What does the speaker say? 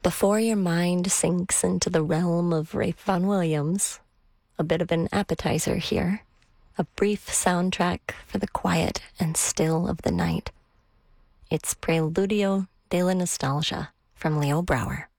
Before your mind sinks into the realm of Rafe Vaughan Williams, a bit of an appetizer here, a brief soundtrack for the quiet and still of the night. It's Preludio de la Nostalgia from Leo Brouwer.